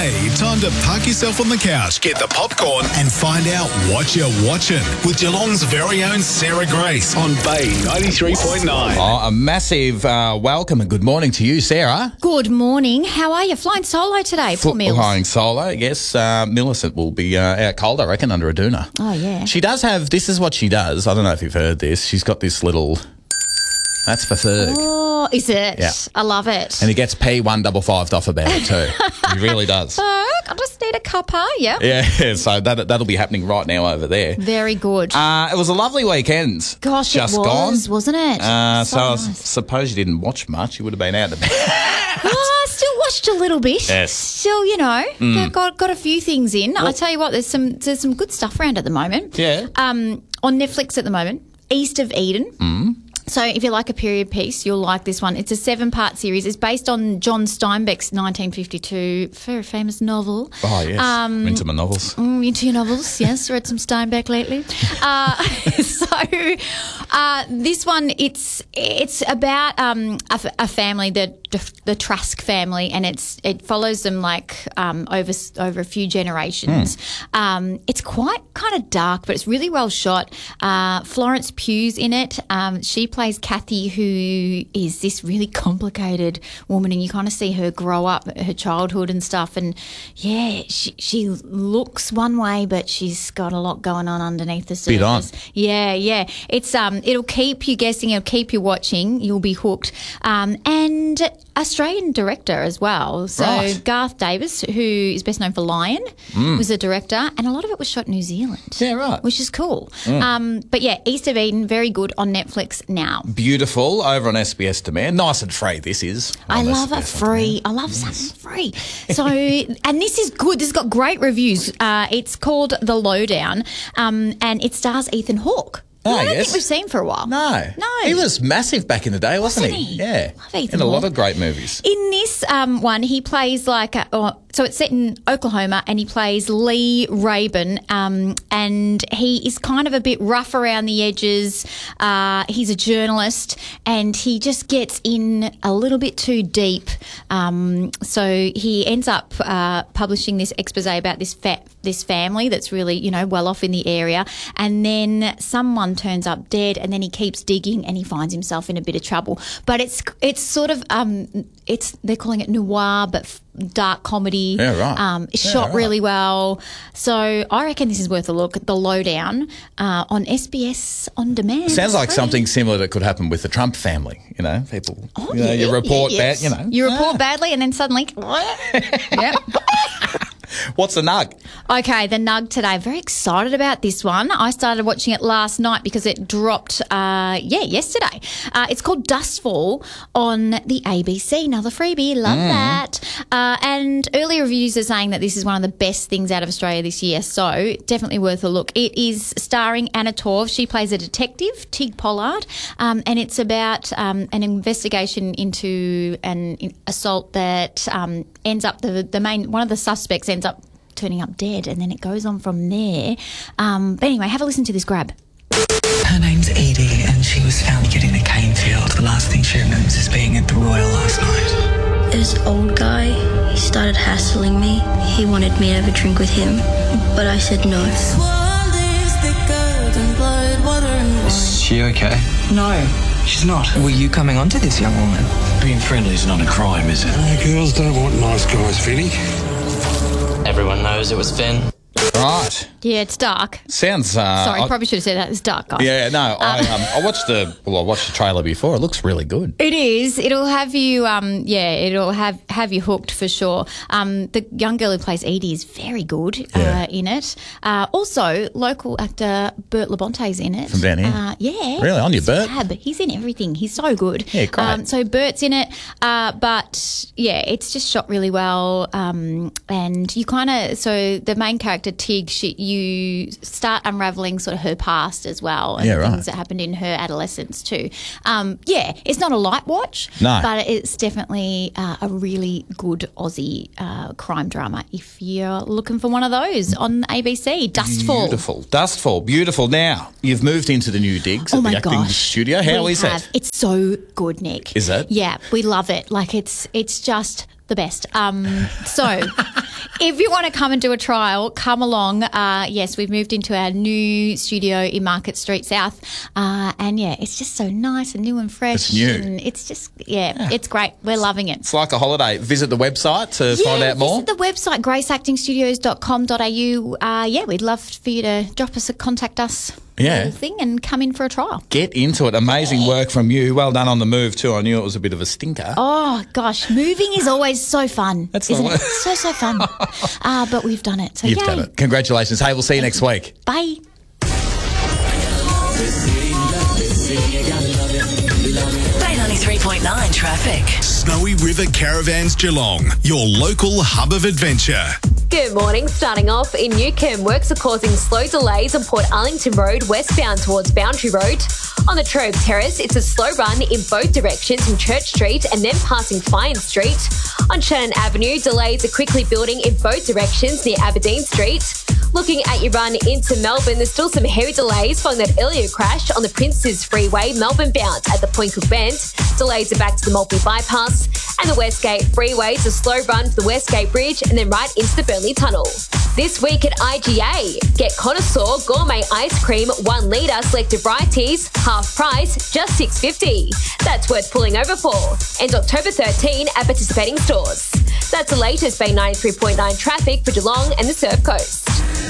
Hey, time to park yourself on the couch, get the popcorn and find out what you're watching with Geelong's very own Sarah Grace on Bay 93.9. Oh, a massive welcome and good morning to you, Sarah. Good morning. How are you? Flying solo today, poor Mills. Flying solo, yes. Millicent will be out cold, I reckon, under a doona. Oh, yeah. She does have, this is what she does. I don't know if you've heard this. She's got this little, that's for Ferg. Oh, is it? Yeah. I love it. And he gets P155 off about it too. He really does. I just need a cuppa, yeah. Yeah, so that'll be happening right now over there. Very good. It was a lovely weekend. Gosh, just it was, gone. wasn't it? So I nice. suppose you didn't watch much. You would have been out of bed. I still watched a little bit. Yes. Still, got a few things in. I tell you what, there's some good stuff around at the moment. Yeah. On Netflix at the moment, East of Eden. So if you like a period piece, you'll like this one. It's a 7-part series. It's based on John Steinbeck's 1952 very famous novel. Oh, yes. Into my novels. Into your novels, yes. Read some Steinbeck lately. This one, it's about a family, the Trask family, and it follows them like over a few generations. It's quite kind of dark, but it's really well shot. Florence Pugh's in it. She plays Kathy, who is this really complicated woman, and you kind of see her grow up, her childhood and stuff. And yeah, she looks one way, but she's got a lot going on underneath the surface. Bit on. Yeah. It's it'll keep you guessing, it'll keep you watching, you'll be hooked. And Australian director as well. So Right. Garth Davis, who is best known for Lion, was a director, and a lot of it was shot in New Zealand. Yeah, right. Which is cool. But yeah, East of Eden, very good on Netflix now. Beautiful over on SBS Demand. Nice and free, this is. I on love SBS it free. I love something free. So, and this is good. This has got great reviews. It's called The Lowdown, and it stars Ethan Hawke. Oh, I don't yes. think we've seen for a while. No. No. He was massive back in the day, wasn't he? Yeah. Love Ethan in a lot Hawke. of great movies. In this one, he plays so it's set in Oklahoma, and he plays Lee Rabin, and he is kind of a bit rough around the edges. He's a journalist, and he just gets in a little bit too deep. So he ends up publishing this expose about this family that's really, well off in the area, and then someone turns up dead, and then he keeps digging, and he finds himself in a bit of trouble. But it's sort of they're calling it noir, but dark comedy. Yeah, right. It's shot really well. So I reckon this is worth a look. The Lowdown on SBS On Demand. Sounds like something similar that could happen with the Trump family. People. You report bad. You report badly, and then suddenly. Yep. What's the nug? Okay, the nug today. Very excited about this one. I started watching it last night because it dropped, yesterday. It's called Dustfall on the ABC. Another freebie. Love that. And early reviews are saying that this is one of the best things out of Australia this year. So definitely worth a look. It is starring Anna Torv. She plays a detective, Tig Pollard, and it's about an investigation into an assault that ends up one of the suspects ends up turning up dead, and then it goes on from there. But anyway, have a listen to this grab. Her name's Edie, and she was found dead in a cane field. The last thing she remembers is being at the Royal last night. This old guy, he started hassling me. He wanted me to have a drink with him, but I said no. Is she okay? No, she's not. Were you coming on to this young woman? Being friendly is not a crime, is it? Girls don't want nice guys, Vinny. Everyone knows it was Finn. Right. Yeah, it's dark. Sounds. Sorry, probably should have said that. It's dark, guys. Yeah, no. I watched the trailer before. It looks really good. It is. It'll have you. It'll have you hooked for sure. The young girl who plays Edie is very good in it. Also, local actor Bert Labonte's in it. From down here? Yeah. Really? On your Bert? Fab. He's in everything. He's so good. Yeah, great. So Bert's in it. But yeah, it's just shot really well. And you so the main character Tig, you start unravelling sort of her past as well, and things that happened in her adolescence too. It's not a light watch, but it's definitely a really good Aussie crime drama if you're looking for one of those on ABC. Dustfall. Dustfall, beautiful. Now, you've moved into the new digs at the acting studio. How is it? It's so good, Nick. Is it? Yeah, we love it. Like it's just the best. So If you want to come and do a trial, come along. Yes, we've moved into our new studio in Market Street South. And, yeah, it's just so nice and new and fresh. It's new. And it's just, it's great. We're loving it. It's like a holiday. Visit the website to find out more. Visit the website, graceactingstudios.com.au. We'd love for you to drop us a contact us little thing and come in for a trial. Get into it. Amazing work from you. Well done on the move too. I knew it was a bit of a stinker. Oh, gosh. Moving is always so fun. Isn't it? So fun. But we've done it. So You've done it. Congratulations. Hey, we'll see you next week. Bye. Bay 93.9 traffic. Snowy River Caravans Geelong, your local hub of adventure. Good morning. Starting off in Newcombe, works are causing slow delays on Port Arlington Road westbound towards Boundary Road. On the Trove Terrace, it's a slow run in both directions from Church Street and then passing Fyne Street. On Shannon Avenue, delays are quickly building in both directions near Aberdeen Street. Looking at your run into Melbourne, there's still some heavy delays following that earlier crash on the Princes Freeway, Melbourne bound at the Point Cook Bend. Delays are back to the Maltby Bypass. And the Westgate Freeway is a slow run to the Westgate Bridge and then right into the Burnley Tunnel. This week at IGA, get Connoisseur Gourmet Ice Cream 1 litre selected varieties, half price, just $6.50. That's worth pulling over for. Ends October 13 at participating stores. That's the latest Bay 93.9 traffic for Geelong and the Surf Coast.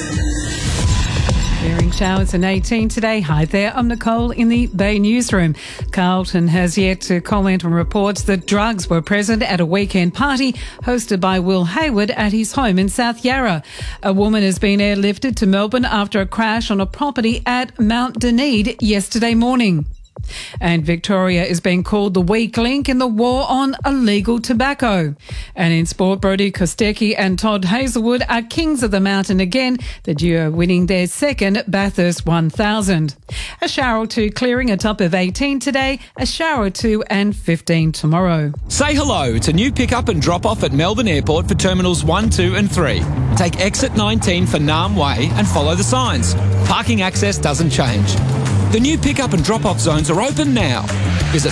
Clearing showers and 18 today. Hi there, I'm Nicole in the Bay Newsroom. Carlton has yet to comment on reports that drugs were present at a weekend party hosted by Will Hayward at his home in South Yarra. A woman has been airlifted to Melbourne after a crash on a property at Mount Dunedin yesterday morning. And Victoria is being called the weak link in the war on illegal tobacco. And in sport, Brodie Kostecki and Todd Hazelwood are kings of the mountain again, the duo winning their second Bathurst 1000. A shower or two clearing, a top of 18 today, a shower or two and 15 tomorrow. Say hello to new pick-up and drop-off at Melbourne Airport for Terminals 1, 2 and 3. Take exit 19 for Naarm Way and follow the signs. Parking access doesn't change. The new pick-up and drop-off zones are open now. Visit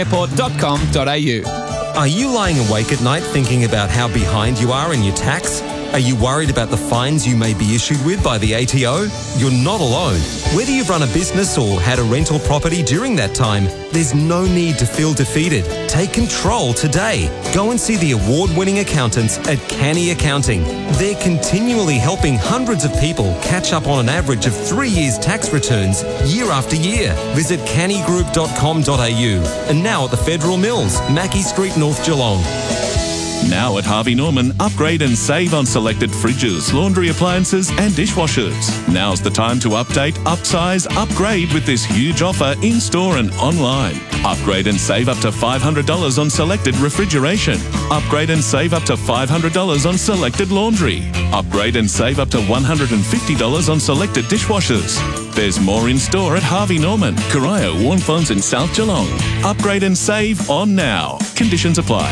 melbourneairport.com.au. Are you lying awake at night thinking about how behind you are in your tax? Are you worried about the fines you may be issued with by the ATO? You're not alone. Whether you've run a business or had a rental property during that time, there's no need to feel defeated. Take control today. Go and see the award-winning accountants at Canny Accounting. They're continually helping hundreds of people catch up on an average of 3 years' tax returns year after year. Visit cannygroup.com.au. And now at the Federal Mills, Mackie Street, North Geelong. Now at Harvey Norman, upgrade and save on selected fridges, laundry appliances and dishwashers. Now's the time to update, upsize, upgrade with this huge offer in-store and online. Upgrade and save up to $500 on selected refrigeration. Upgrade and save up to $500 on selected laundry. Upgrade and save up to $150 on selected dishwashers. There's more in store at Harvey Norman, Corio, Warnfonds and South Geelong. Upgrade and save on now. Conditions apply.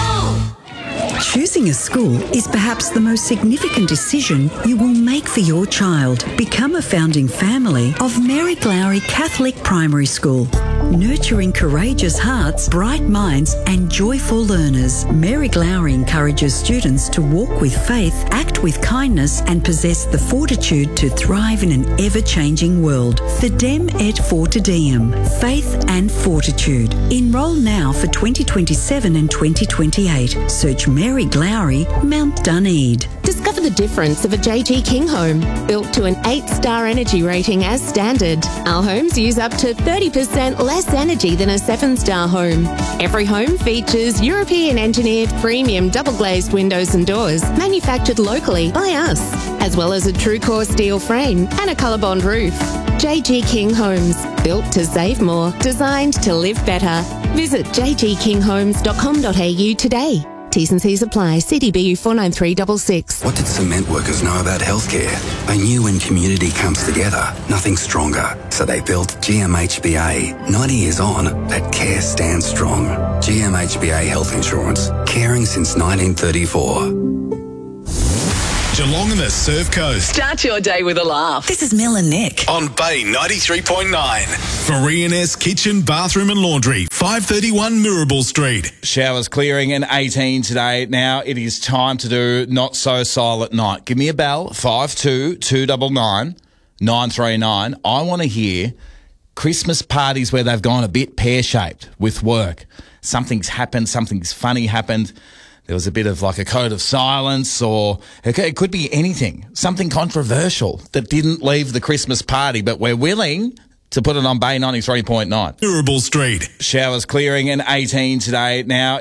Choosing a school is perhaps the most significant decision you will make for your child. Become a founding family of Mary Glowry Catholic Primary School. Nurturing courageous hearts, bright minds and joyful learners, Mary Glowry encourages students to walk with faith, act with kindness and possess the fortitude to thrive in an ever-changing world. Fidem et Fortitudium, faith and fortitude. Enrol now for 2027 and 2028. Search Mary Glowry, Mount Dunedin. Discover the difference of a JG King home. Built to an 8-star energy rating as standard. Our homes use up to 30% less energy than a 7-star home. Every home features European engineered premium double glazed windows and doors manufactured locally by us, as well as a true core steel frame and a colorbond roof. JG King Homes, built to save more, designed to live better. Visit jgkinghomes.com.au today. T's and C's apply. CDBU 49366. What did cement workers know about healthcare? They knew when community comes together, nothing's stronger. So they built GMHBA. 90 years on, that care stands strong. GMHBA Health Insurance. Caring since 1934. Geelong and the Surf Coast. Start your day with a laugh. This is Mel and Nick. On Bay 93.9. For E&S Kitchen, Bathroom and Laundry, 531 Mirabel Street. Showers clearing and 18 today. Now it is time to do Not So Silent Night. Give me a bell, 5229 939. I want to hear Christmas parties where they've gone a bit pear-shaped with work. Something's happened, something's funny happened. There was a bit of like a code of silence, or it could be anything, something controversial that didn't leave the Christmas party, but we're willing to put it on Bay 93.9. Mirabel Street. Showers clearing and 18 today. Now